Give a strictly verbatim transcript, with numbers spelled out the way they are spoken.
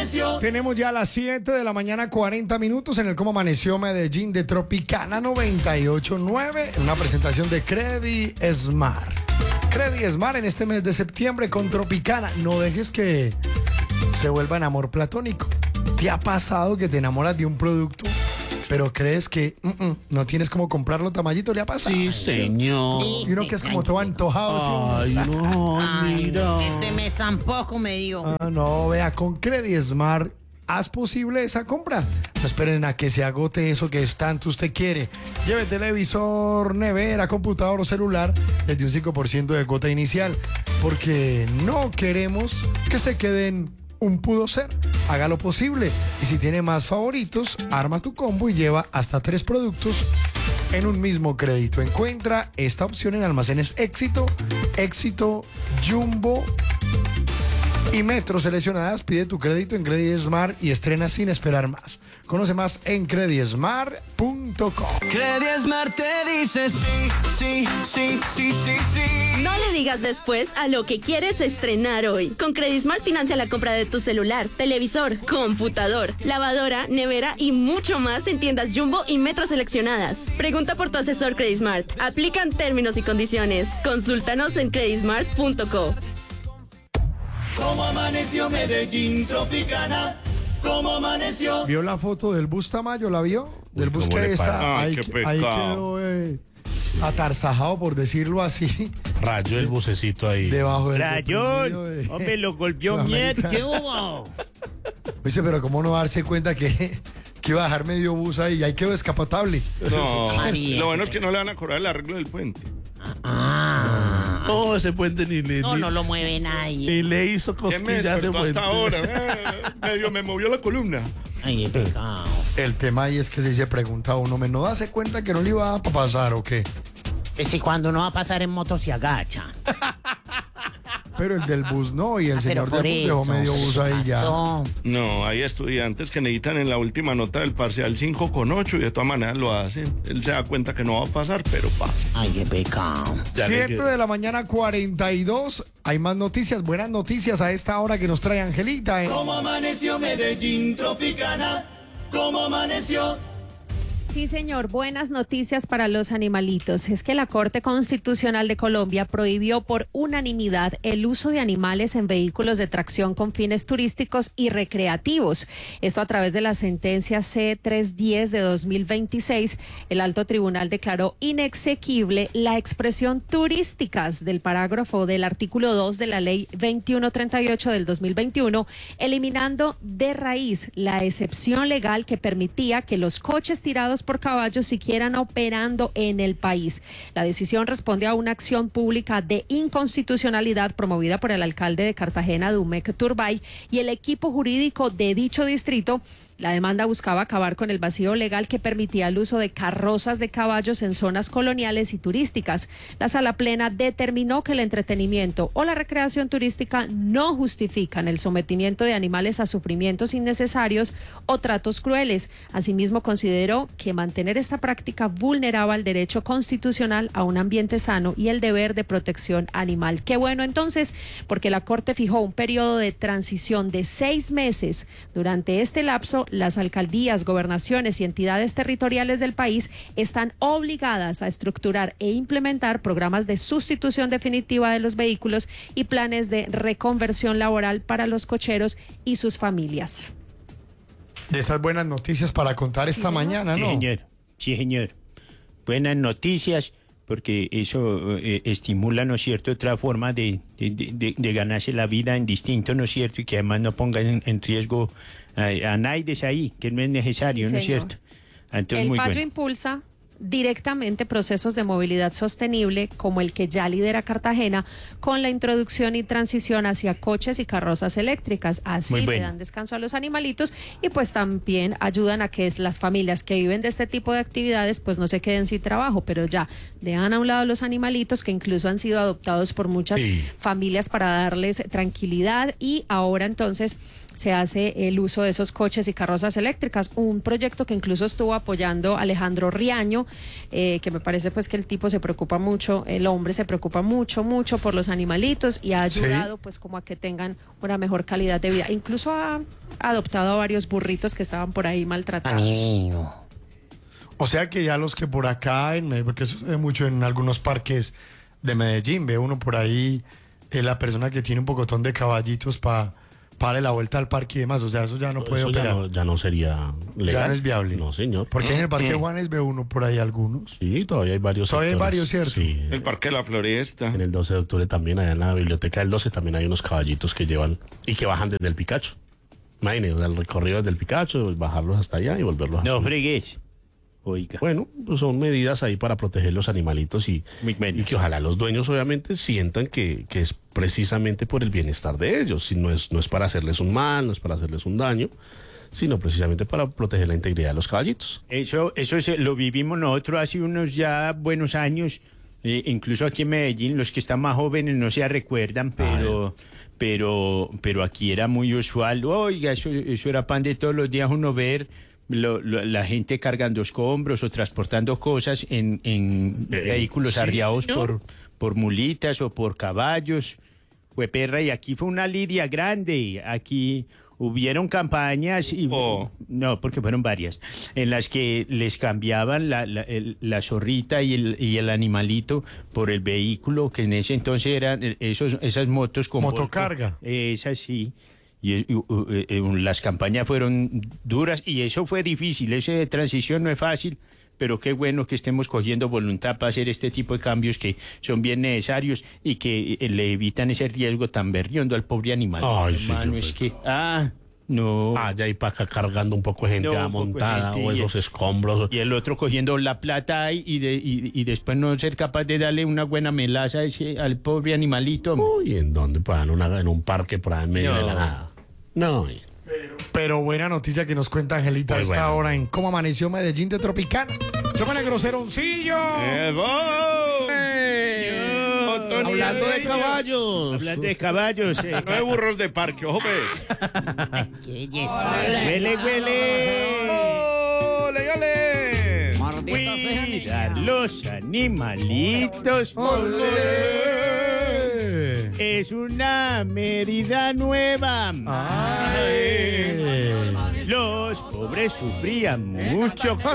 amaneció? Tenemos ya las siete de la mañana, cuarenta minutos en el Cómo Amaneció Medellín de Tropicana noventa y ocho punto nueve, en una presentación de Credit Smart. Credit Smart en este mes de septiembre con Tropicana. No dejes que se vuelva en amor platónico. ¿Te ha pasado que te enamoras de un producto, pero crees que mm, mm, no tienes cómo comprarlo, Tamayito? ¿Le ha pasado? Sí, señor. Y uno que es como todo antojado. Ay, ¿sí? no, Ay, mira. este mes tampoco me dio. Ah, no, vea, con Credit Smart haz posible esa compra. No esperen a que se agote eso que es tanto usted quiere. Lleve televisor, nevera, computador o celular desde un cinco por ciento de cuota inicial, porque no queremos que se queden un pudo ser. Haga lo posible. Y si tiene más favoritos, arma tu combo y lleva hasta tres productos en un mismo crédito. Encuentra esta opción en almacenes Éxito, Éxito, Jumbo y Metro seleccionadas. Pide tu crédito en Credit Smart y estrena sin esperar más. Conoce más en credit smart punto com. Credit Smart te dice sí, sí, sí, sí, sí, sí. No le digas después a lo que quieres estrenar hoy. Con Credismart financia la compra de tu celular, televisor, computador, lavadora, nevera y mucho más en tiendas Jumbo y Metro seleccionadas. Pregunta por tu asesor Credismart. Aplican términos y condiciones. Consúltanos en credit smart punto com. ¿Cómo amaneció Medellín Tropicana? ¿Cómo amaneció? ¿Vio la foto del bus Tamayo? ¿La vio? Del Uy, bus ¿cómo que le está para? ahí, Ay, qué ahí pecado. quedó eh, atarzajado, por decirlo así, Rayo el bucecito ahí. debajo del Rayón, contenido de- hombre, lo golpeó Sudamericano. mierda. ¿Qué hubo? Dice, pero cómo no darse cuenta que, que iba a dejar medio bus ahí y ahí quedó escapotable. No, María. lo bueno es que no le van a cobrar el arreglo del puente. Ah, No, ese puente ni le, no, ni, no lo mueve nadie. ni le hizo ¿Quién me cosquillas ese despertó puente. hasta ahora? Eh, medio me movió la columna. Ay, qué pecado. El tema ahí es que si se pregunta a uno, ¿me no darse cuenta que no le iba a pasar o qué? Pues si cuando uno va a pasar en moto se agacha. Pero el del bus no, y el Ah, pero señor por del bus dejó eso, medio bus ¿qué ahí ya. pasó? No, hay estudiantes que necesitan en la última nota del parcial cinco con ocho y de todas maneras lo hacen. Él se da cuenta que no va a pasar, pero pasa. Ay, qué pecado. Ya le siete quedó. de la mañana, cuarenta y dos. Hay más noticias, buenas noticias a esta hora que nos trae Angelita. ¿eh? ¿Cómo amaneció Medellín Tropicana? ¿Cómo amaneció? Sí, señor. Buenas noticias para los animalitos. Es que la Corte Constitucional de Colombia prohibió por unanimidad el uso de animales en vehículos de tracción con fines turísticos y recreativos. Esto a través de la sentencia C trescientos diez de dos mil veintiséis. El Alto Tribunal declaró inexequible la expresión turísticas del parágrafo del artículo dos de la Ley veintiuno treinta y ocho del dos mil veintiuno, eliminando de raíz la excepción legal que permitía que los coches tirados por caballos siguieran operando en el país. La decisión responde a una acción pública de inconstitucionalidad promovida por el alcalde de Cartagena, Dumec Turbay, y el equipo jurídico de dicho distrito. La demanda buscaba acabar con el vacío legal que permitía el uso de carrozas de caballos en zonas coloniales y turísticas. La Sala Plena determinó que el entretenimiento o la recreación turística no justifican el sometimiento de animales a sufrimientos innecesarios o tratos crueles. Asimismo, consideró que mantener esta práctica vulneraba el derecho constitucional a un ambiente sano y el deber de protección animal. Qué bueno entonces, porque la Corte fijó un periodo de transición de seis meses. Durante este lapso, las alcaldías, gobernaciones y entidades territoriales del país están obligadas a estructurar e implementar programas de sustitución definitiva de los vehículos y planes de reconversión laboral para los cocheros y sus familias. De esas buenas noticias para contar esta mañana, Sí, ¿no? señor. Sí, señor. Buenas noticias, porque eso eh, estimula, ¿no es cierto?, otra forma de, de, de, de ganarse la vida en distinto, ¿no es cierto?, y que además no pongan en, en riesgo a, a nadie ahí, que no es necesario, Sí, ¿no es señor. cierto? Entonces, El muy fallo bueno. impulsa directamente procesos de movilidad sostenible como el que ya lidera Cartagena con la introducción y transición hacia coches y carrozas eléctricas. Así Muy le bueno. dan descanso a los animalitos y pues también ayudan a que es- las familias que viven de este tipo de actividades pues no se queden sin trabajo, pero ya dejan a un lado los animalitos que incluso han sido adoptados por muchas Sí. familias para darles tranquilidad y ahora entonces se hace el uso de esos coches y carrozas eléctricas, un proyecto que incluso estuvo apoyando Alejandro Riaño, eh, que me parece pues que el tipo se preocupa mucho, el hombre se preocupa mucho, mucho por los animalitos y ha ayudado pues como a que tengan una mejor calidad de vida. Incluso ha adoptado a varios burritos que estaban por ahí maltratados. Amigo. O sea que ya los que por acá, en Medellín, porque eso se ve mucho en algunos parques de Medellín, ve uno por ahí, eh, la persona que tiene un pocotón de caballitos para darle la vuelta al parque y demás, o sea, eso ya no puede Eso ya operar. no, ya no sería legal. Ya no es viable. No, señor. Porque en el Parque Juanes ve uno por ahí algunos. Sí, todavía hay varios Todavía hay sectores. varios, ¿cierto? Sí. El Parque de la Floresta. En el doce de octubre también, allá en la biblioteca del doce, también hay unos caballitos que llevan y que bajan desde el Picacho. Imagínense, o sea, el recorrido desde el Picacho, bajarlos hasta allá y volverlos a No subir. fregues. Oiga. Bueno, pues son medidas ahí para proteger los animalitos y, Muy buenas. y que ojalá los dueños obviamente sientan que, que es precisamente por el bienestar de ellos, si no es, no es para hacerles un mal, no es para hacerles un daño, sino precisamente para proteger la integridad de los caballitos. Eso, eso se- lo vivimos nosotros hace unos ya buenos años, eh, incluso aquí en Medellín, los que están más jóvenes no se recuerdan, pero, pero, pero aquí era muy usual. Oiga, eso, eso era pan de todos los días uno ver lo- lo- la gente cargando escombros o transportando cosas en, en Eh, vehículos sí, arriados señor. por, por mulitas o por caballos. Fue perra, y aquí fue una lidia grande. Aquí hubieron campañas y Oh. no, porque fueron varias, en las que les cambiaban la, la, el- la zorrita y el, y el animalito por el vehículo, que en ese entonces eran eh, esos, esas motos con Motocarga. volto. Esas sí. Y es- u- u- eh, eh, las campañas fueron duras y eso fue difícil. Esa de transición no es fácil, pero qué bueno que estemos cogiendo voluntad para hacer este tipo de cambios que son bien necesarios y que eh, le evitan ese riesgo tan berriondo al pobre animal. Ay, sí, hermano, yo es creo. que, ah, no. Allá y para acá cargando un poco de gente No, ah, un poco de montada gente o y esos el- escombros. Y el otro cogiendo la plata ahí y, de, y, y después no ser capaz de darle una buena melaza a ese- al pobre animalito. hombre. Uy, ¿en dónde? Pues en, una- en un parque por ahí en medio No. de la nada. No, y- Pero buena noticia que nos cuenta Angelita a Muy esta buena. hora en Cómo Amaneció Medellín de Tropicana. ¡Llámale groseroncillo! Hablando de caballos. Hablando de caballos. eh, No de burros de parque, ojo, ve. Qué belleza. huele, huele. ¡Ole, ole! Cuidar los animalitos es una medida nueva. Ay. Los pobres sufrían mucho